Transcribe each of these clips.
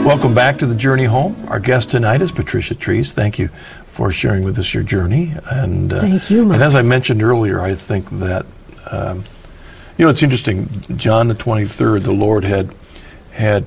Welcome back to the Journey Home. Our guest tonight is Patricia Trees. Thank you for sharing with us your journey. And thank you, Marcus. And as I mentioned earlier, I think that it's interesting. John the 23rd, the Lord had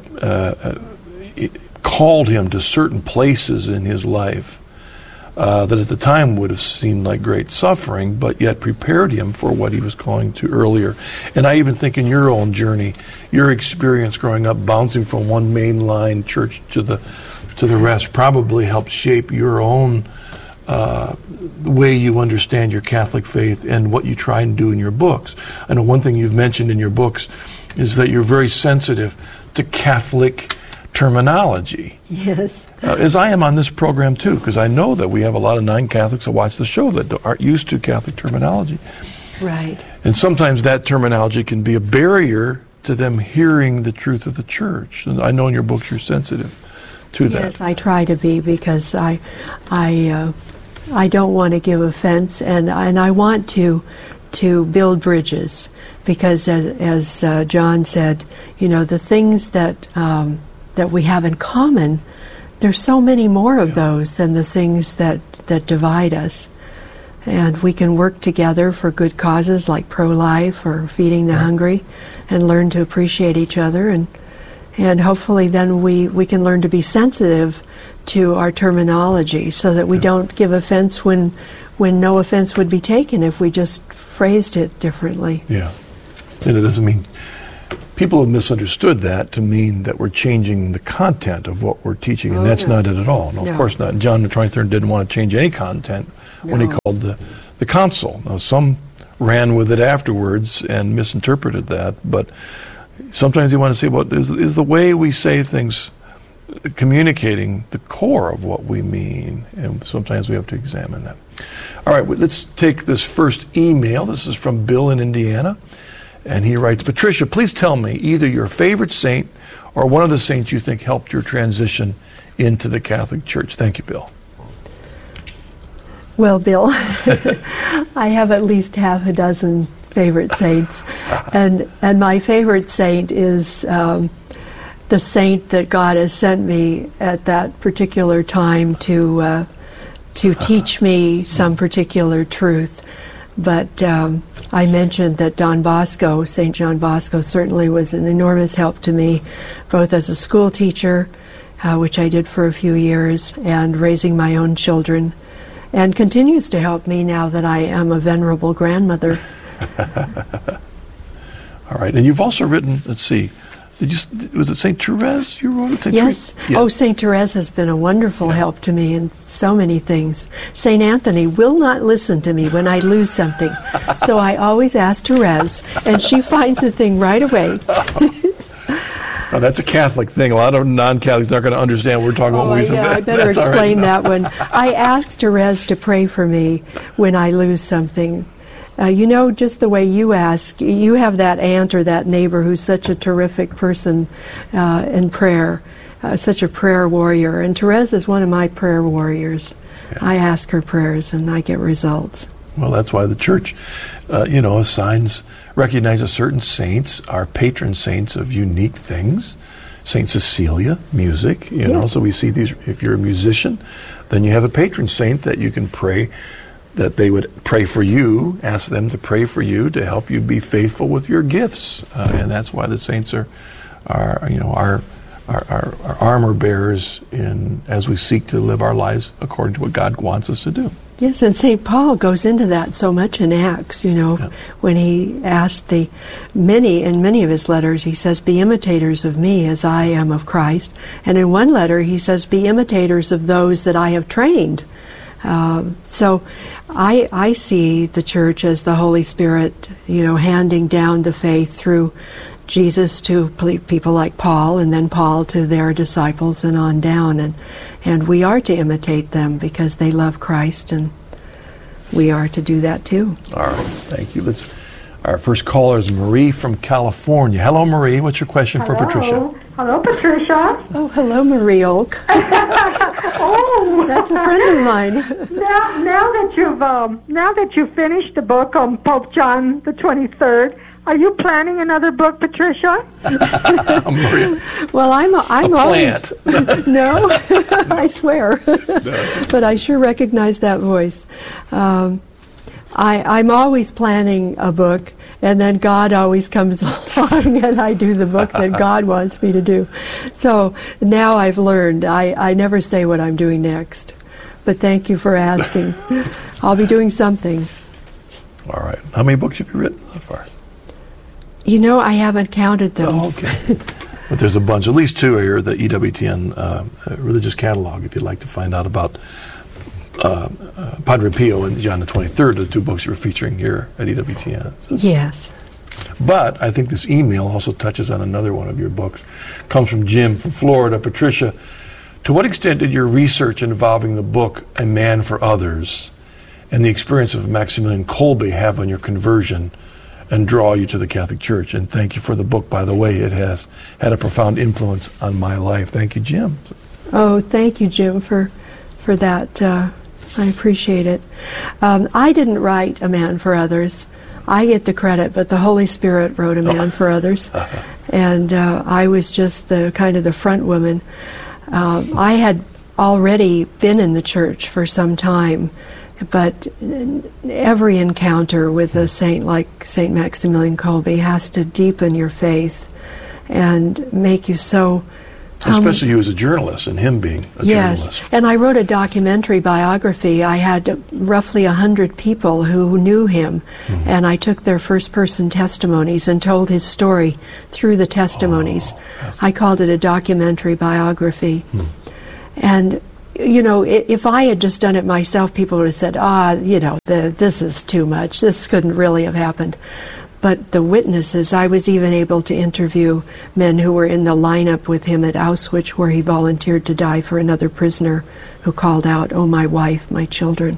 called him to certain places in his life that at the time would have seemed like great suffering, but yet prepared him for what he was calling to earlier. And I even think in your own journey, your experience growing up, bouncing from one mainline church to the rest, probably helped shape your own the way you understand your Catholic faith and what you try and do in your books. I know one thing you've mentioned in your books is that you're very sensitive to Catholic terminology. Yes. As I am on this program too, because I know that we have a lot of non-Catholics that watch the show that aren't used to Catholic terminology. Right. And sometimes that terminology can be a barrier to them hearing the truth of the church. And I know in your books you're sensitive to that. Yes, I try to be, because I don't want to give offense, and I want to build bridges, because as John said, the things that we have in common, there's so many more of those than the things that divide us. And we can work together for good causes like pro-life or feeding the hungry, and learn to appreciate each other, and hopefully then we can learn to be sensitive to our terminology, so that we don't give offense when no offense would be taken if we just phrased it differently. Yeah. And it doesn't mean... People have misunderstood that to mean that we're changing the content of what we're teaching, and that's not it at all. No, of course not. John the 23rd didn't want to change any content when he called the council. Now, some ran with it afterwards and misinterpreted that, but sometimes you want to say, well, is the way we say things communicating the core of what we mean? And sometimes we have to examine that. All right, let's take this first email. This is from Bill in Indiana. And he writes, Patricia, please tell me either your favorite saint or one of the saints you think helped your transition into the Catholic Church. Thank you, Bill. Well, Bill, I have at least half a dozen favorite saints. And my favorite saint is the saint that God has sent me at that particular time to teach me some particular truth. But I mentioned that Don Bosco, St. John Bosco, certainly was an enormous help to me, both as a school teacher, which I did for a few years, and raising my own children, and continues to help me now that I am a venerable grandmother. All right, and you've also written, let's see, was it St. Therese you wrote? St. Yes. Yeah. Oh, St. Therese has been a wonderful help to me in so many things. St. Anthony will not listen to me when I lose something. So I always ask Therese, and she finds the thing right away. Now, that's a Catholic thing. A lot of non-Catholics aren't going to understand what we're talking about. I better explain that one. I asked Therese to pray for me when I lose something. Just the way you ask, you have that aunt or that neighbor who's such a terrific person in prayer, such a prayer warrior. And Therese is one of my prayer warriors. Yeah. I ask her prayers and I get results. Well, that's why the Church, recognizes certain saints are patron saints of unique things. St. Cecilia, music, so we see these. If you're a musician, then you have a patron saint that you can pray, that they would pray for you, ask them to pray for you to help you be faithful with your gifts. And that's why the saints are our armor bearers as we seek to live our lives according to what God wants us to do. Yes, and St. Paul goes into that so much in Acts, when he asked in many of his letters, he says, be imitators of me as I am of Christ. And in one letter, he says, be imitators of those that I have trained. So I see the Church as the Holy Spirit, handing down the faith through Jesus to people like Paul, and then Paul to their disciples and on down. And we are to imitate them because they love Christ, and we are to do that too. All right, thank you. Our first caller is Marie from California. Hello, Marie. What's your question for Patricia? Hello, Patricia. Oh, hello, Marie Oak. Oh, that's a friend of mine. Now that you've finished the book on Pope John the 23rd, Are you planning another book, Patricia? Maria. Well, I'm always plant. no, I swear, but I sure recognize that voice. I'm always planning a book, and then God always comes along, and I do the book that God wants me to do. So now I've learned I never say what I'm doing next. But thank you for asking. I'll be doing something. All right. How many books have you written so far? You know, I haven't counted them. Oh, okay. But there's a bunch, at least two here, the EWTN religious catalog, if you'd like to find out about Padre Pio and John the 23rd, the two books you're featuring here at EWTN. Yes. But I think this email also touches on another one of your books. Comes from Jim from Florida. Patricia, to what extent did your research involving the book A Man for Others and the experience of Maximilian Kolbe have on your conversion and draw you to the Catholic Church? And thank you for the book, by the way. It has had a profound influence on my life. Thank you, Jim. Oh, thank you, Jim, for that. I appreciate it. I didn't write A Man for Others. I get the credit, but the Holy Spirit wrote A Man for Others. And I was just the kind of the front woman. I had already been in the church for some time, but every encounter with a saint like St. Maximilian Kolbe has to deepen your faith and make you so... Especially you as a journalist and him being a journalist. Yes, and I wrote a documentary biography. I had roughly 100 people who knew him, and I took their first-person testimonies and told his story through the testimonies. I called it a documentary biography. And, you know, if I had just done it myself, people would have said, this is too much. This couldn't really have happened. But the witnesses, I was even able to interview men who were in the lineup with him at Auschwitz, where he volunteered to die for another prisoner who called out, "Oh, my wife, my children."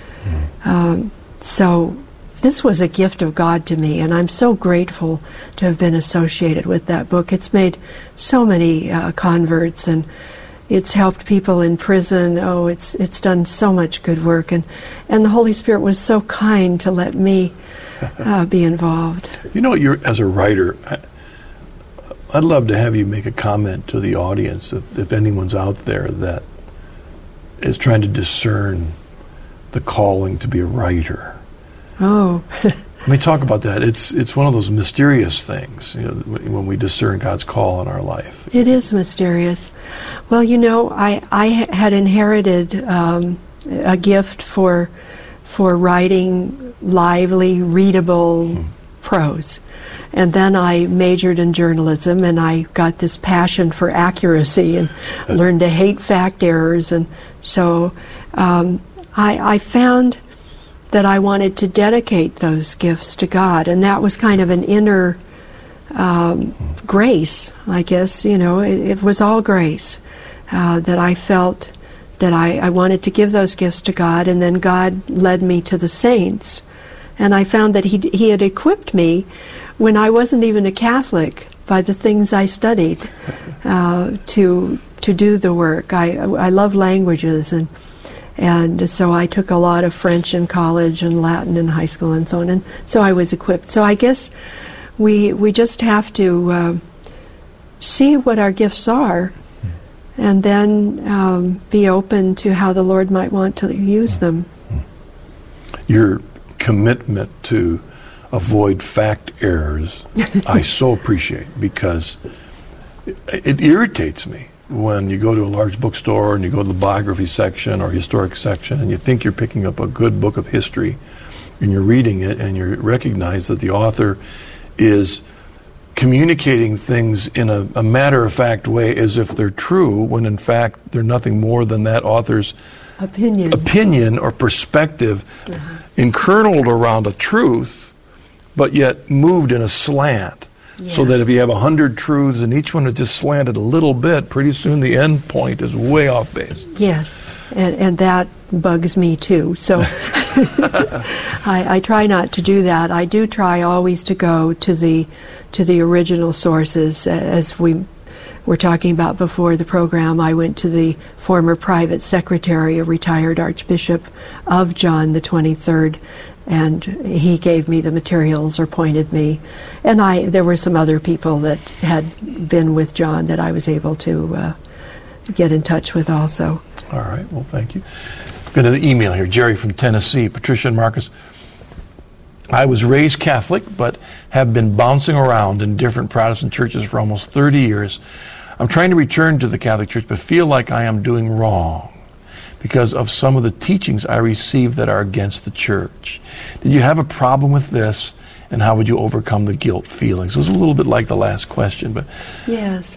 So this was a gift of God to me, and I'm so grateful to have been associated with that book. It's made so many converts, and it's helped people in prison. Oh, it's done so much good work, and the Holy Spirit was so kind to let me be involved. You know, as a writer, I'd love to have you make a comment to the audience, if anyone's out there that is trying to discern the calling to be a writer. Oh. Let me talk about that. It's one of those mysterious things, you know, when we discern God's call in our life. It is mysterious. Well, you know, I had inherited a gift for writing lively, readable prose. And then I majored in journalism, and I got this passion for accuracy and learned to hate fact errors. And so I found that I wanted to dedicate those gifts to God, and that was kind of an inner grace, I guess. You know, it was all grace that I felt that I wanted to give those gifts to God, and then God led me to the saints. And I found that he had equipped me when I wasn't even a Catholic by the things I studied to do the work. I love languages, and so I took a lot of French in college and Latin in high school and so on, and so I was equipped. So I guess we just have to see what our gifts are, and then be open to how the Lord might want to use them. Your commitment to avoid fact errors, I so appreciate, because it irritates me when you go to a large bookstore and you go to the biography section or historic section and you think you're picking up a good book of history and you're reading it and you recognize that the author is communicating things in a matter-of-fact way as if they're true, when in fact they're nothing more than that author's opinion or perspective enkerneled around a truth, but yet moved in a slant. Yeah. So that if you have 100 truths and each one is just slanted a little bit, pretty soon the end point is way off base. Yes, and that bugs me too. So I try not to do that. I do try always to go to the original sources. As we were talking about before the program, I went to the former private secretary, a retired Archbishop of John the 23rd, and he gave me the materials or pointed me. And there were some other people that had been with John that I was able to get in touch with also. All right, well, thank you. Got another email here. Jerry from Tennessee. Patricia and Marcus, I was raised Catholic, but have been bouncing around in different Protestant churches for almost 30 years. I'm trying to return to the Catholic Church, but feel like I am doing wrong because of some of the teachings I received that are against the church. Did you have a problem with this, and how would you overcome the guilt feelings? It was a little bit like the last question, but... Yes.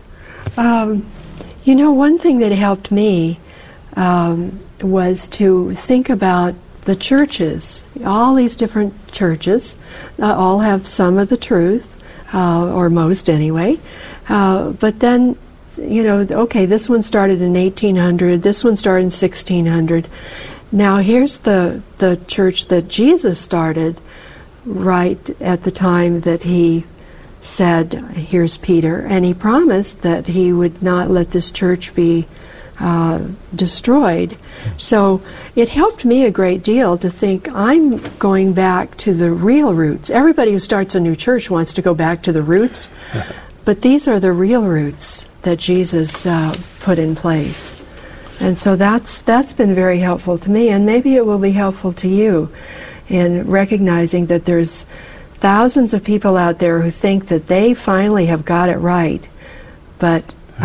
One thing that helped me was to think about the churches. All these different churches all have some of the truth, or most anyway, but then okay, this one started in 1800, this one started in 1600. Now here's the church that Jesus started right at the time that he said, here's Peter, and he promised that he would not let this church be destroyed. So it helped me a great deal to think I'm going back to the real roots. Everybody who starts a new church wants to go back to the roots, but these are the real roots that Jesus put in place. And so that's been very helpful to me, and maybe it will be helpful to you in recognizing that there's thousands of people out there who think that they finally have got it right, but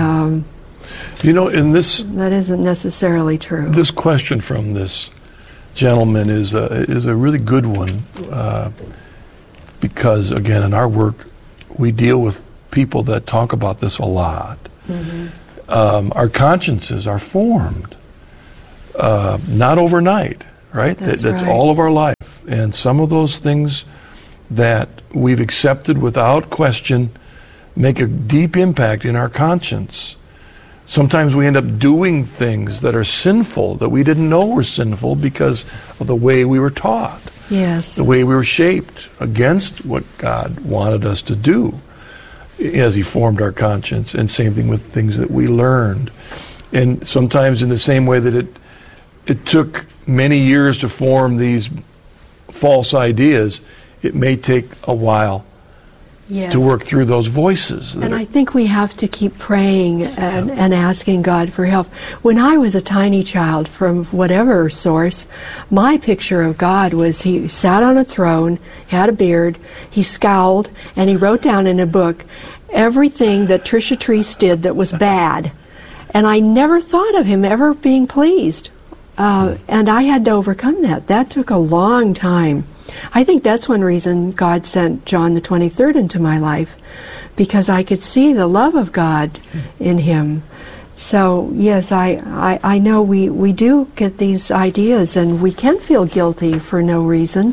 in this, that isn't necessarily true. This question from this gentleman is a really good one, because again, in our work, we deal with people that talk about this a lot. Mm-hmm. Our consciences are formed, not overnight, right? That's right. All of our life. And some of those things that we've accepted without question make a deep impact in our conscience. Sometimes we end up doing things that are sinful, that we didn't know were sinful because of the way we were taught. Yes. The way we were shaped against what God wanted us to do as he formed our conscience, and same thing with things that we learned. And sometimes in the same way that it took many years to form these false ideas, it may take a while to work through those voices. And I think we have to keep praying and asking God for help. When I was a tiny child, from whatever source, my picture of God was he sat on a throne, had a beard, he scowled, and he wrote down in a book everything that Tricia Treese did that was bad. And I never thought of him ever being pleased. And I had to overcome that. That took a long time. I think that's one reason God sent John the 23rd into my life, because I could see the love of God in him. So, yes, I know we do get these ideas, and we can feel guilty for no reason,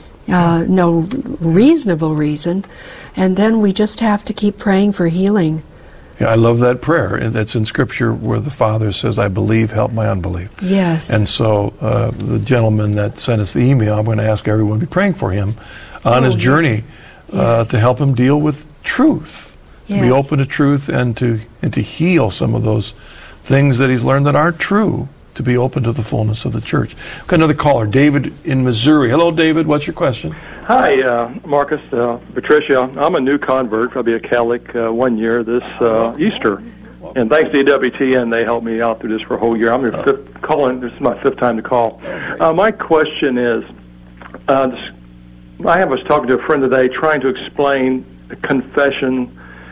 no reasonable reason, and then we just have to keep praying for healing. Yeah, I love that prayer, and that's in Scripture where the Father says, I believe, help my unbelief. Yes. And so the gentleman that sent us the email, I'm going to ask everyone to be praying for him on his journey to help him deal with truth, to be open to truth, and to heal some of those things that he's learned that aren't true, to be open to the fullness of the church. We've got another caller, David in Missouri. Hello, David. What's your question? Hi, Marcus, Patricia. I'm a new convert. I'll be a Catholic 1 year this Easter. And thanks to EWTN, they helped me out through this for a whole year. I'm calling. This is my fifth time to call. My question is, I was talking to a friend today trying to explain confession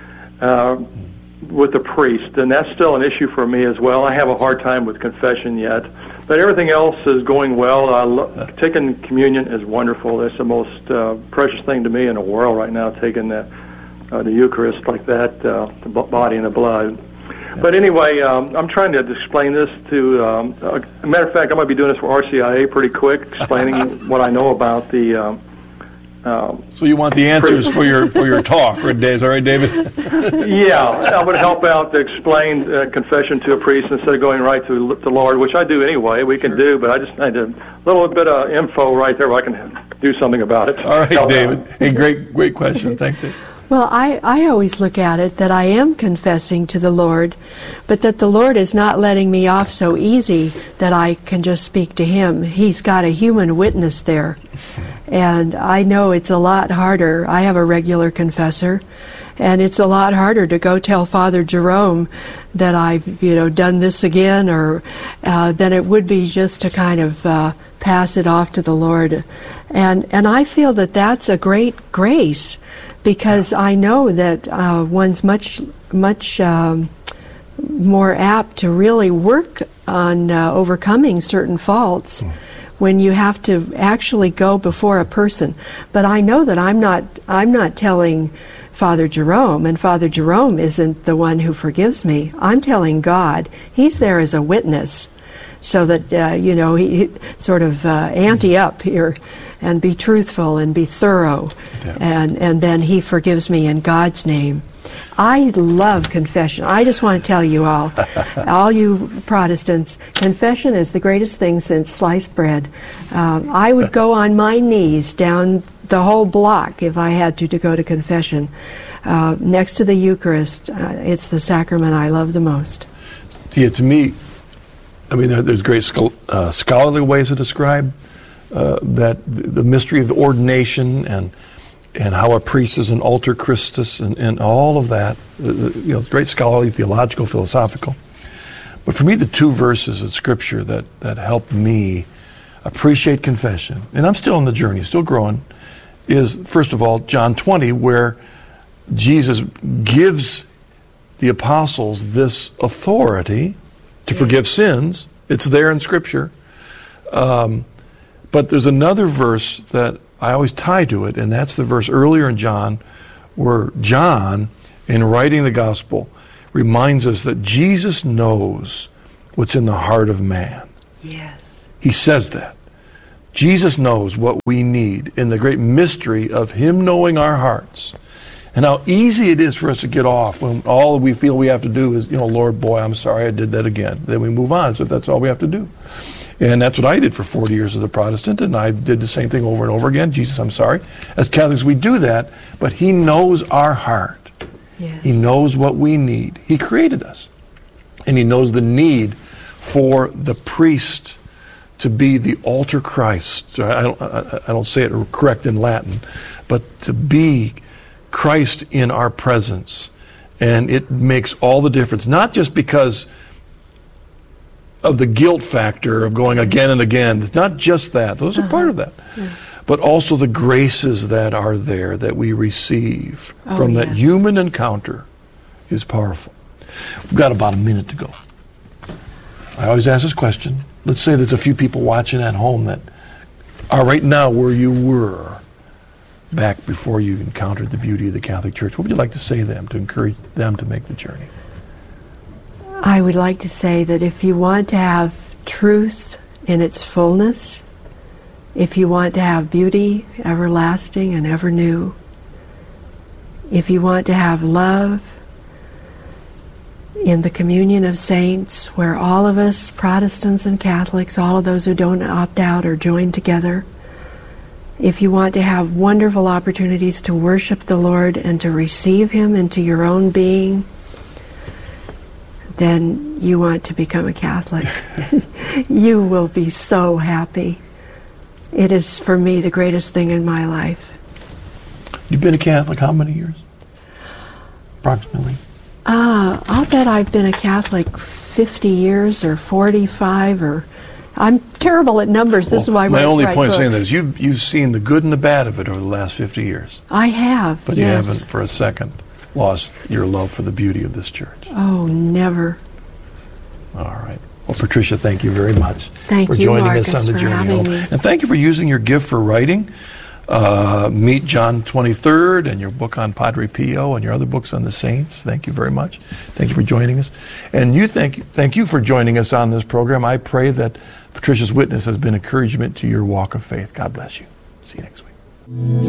with a priest, and that's still an issue for me as well. I have a hard time with confession yet. But everything else is going well. Taking communion is wonderful. It's the most precious thing to me in the world right now, taking the Eucharist like that, the body and the blood. But anyway, I'm trying to explain this to, a matter of fact, I'm going to be doing this for RCIA pretty quick, explaining what I know about the... so you want the answers for your talk, right, Dave? Is that right, David? Yeah, I would help out to explain confession to a priest instead of going right to the Lord, which I do anyway. We can do, but I just need a little bit of info right there where I can do something about it. All right, David. Hey, great question. Thanks, Dave. Well, I always look at it that I am confessing to the Lord, but that the Lord is not letting me off so easy that I can just speak to him. He's got a human witness there. And I know it's a lot harder. I have a regular confessor, and it's a lot harder to go tell Father Jerome that I've, done this again, or than it would be just to kind of pass it off to the Lord. And I feel that that's a great grace, because I know that one's much more apt to really work on overcoming certain faults when you have to actually go before a person. But I know that I'm not telling Father Jerome, and Father Jerome isn't the one who forgives me. I'm telling God. He's there as a witness, so that he sort of ante up here and be truthful and be thorough, and then he forgives me in God's name. I love confession. I just want to tell you all you Protestants, confession is the greatest thing since sliced bread. I would go on my knees down the whole block if I had to go to confession. Next to the Eucharist, it's the sacrament I love the most. Yeah, to me, there's great scholarly ways to describe that the mystery of the ordination and how a priest is an alter Christus and all of that, great scholarly, theological, philosophical. But for me, the two verses of Scripture that helped me appreciate confession, and I'm still on the journey, still growing, is, first of all, John 20, where Jesus gives the apostles this authority to forgive sins. It's there in Scripture. But there's another verse that I always tie to it, and that's the verse earlier in John, where John, in writing the gospel, reminds us that Jesus knows what's in the heart of man. Yes. He says that. Jesus knows what we need in the great mystery of Him knowing our hearts. And how easy it is for us to get off when all we feel we have to do is, Lord, boy, I'm sorry I did that again. Then we move on, so that's all we have to do. And that's what I did for 40 years as a Protestant, and I did the same thing over and over again. Jesus, I'm sorry. As Catholics, we do that, but He knows our heart. Yes. He knows what we need. He created us. And He knows the need for the priest to be the alter Christ. I don't say it correct in Latin, but to be Christ in our presence. And it makes all the difference, not just because of the guilt factor of going again and again. It's not just that. Those are part of that. Yeah. But also the graces that are there that we receive from that human encounter is powerful. We've got about a minute to go. I always ask this question. Let's say there's a few people watching at home that are right now where you were back before you encountered the beauty of the Catholic Church. What would you like to say to them to encourage them to make the journey? I would like to say that if you want to have truth in its fullness, if you want to have beauty everlasting and ever new, if you want to have love in the communion of saints, where all of us, Protestants and Catholics, all of those who don't opt out are joined together, if you want to have wonderful opportunities to worship the Lord and to receive Him into your own being, then you want to become a Catholic. You will be so happy. It is, for me, the greatest thing in my life. You've been a Catholic how many years? Approximately? I'll bet I've been a Catholic 50 years or 45 or... I'm terrible at numbers. This is why I write books. My only point of saying that is you've seen the good and the bad of it over the last 50 years. I have, but yes. You haven't for a second lost your love for the beauty of this church. Oh, never. All right. Well, Patricia, thank you very much for joining Marcus, us on the journey home. Me. And thank you for using your gift for writing. Meet John 23rd and your book on Padre Pio and your other books on the saints. Thank you very much. Thank you for joining us. And thank you for joining us on this program. I pray that Patricia's witness has been encouragement to your walk of faith. God bless you. See you next week.